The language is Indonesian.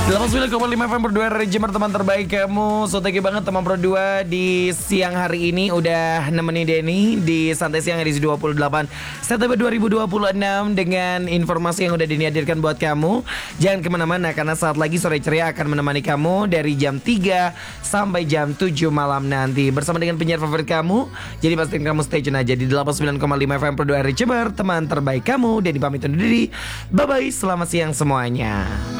89,5 FM Pro 2 Rejimer teman terbaik kamu. So thank you banget teman Pro 2 di siang hari ini udah nemenin Denny di Santai Siang edisi 28 September 2026 dengan informasi yang udah Denny hadirkan buat kamu. Jangan kemana-mana karena saat lagi Sore Ceria akan menemani kamu dari jam 3 sampai jam 7 malam nanti bersama dengan penyiar favorit kamu. Jadi pastiin kamu stay tune aja di 89,5 FM Pro 2 Rejimer teman terbaik kamu. Denny pamit undur diri. Bye bye, selamat siang semuanya.